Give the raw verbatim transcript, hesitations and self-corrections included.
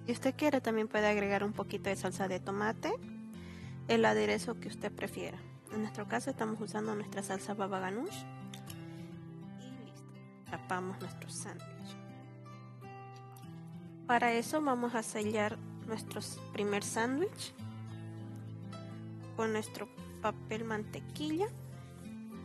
Si usted quiere, también puede agregar un poquito de salsa de tomate, el aderezo que usted prefiera. En nuestro caso estamos usando nuestra salsa baba ganoush. Y listo, tapamos nuestro sándwich. Para eso vamos a sellar nuestro primer sándwich con nuestro papel mantequilla.